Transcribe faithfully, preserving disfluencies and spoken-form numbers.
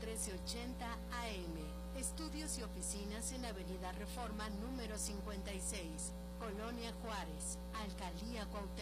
trece ochenta A M. Estudios y oficinas en Avenida Reforma número cincuenta y seis, Colonia Juárez, Alcaldía Cuauhtémoc.